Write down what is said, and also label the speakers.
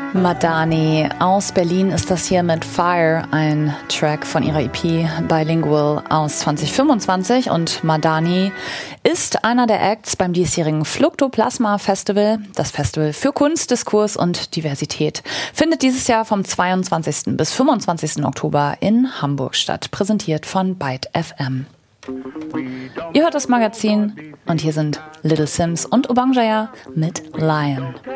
Speaker 1: Madani aus Berlin ist das hier mit Fire, ein Track von ihrer EP Bilingual aus 2025. Und Madani ist einer der Acts beim diesjährigen Fluktoplasma Festival. Das Festival für Kunst, Diskurs und Diversität findet dieses Jahr vom 22. bis 25. Oktober in Hamburg statt, präsentiert von Byte FM. Ihr hört das Magazin und hier sind Little Simz und Obang Jaya mit Lion.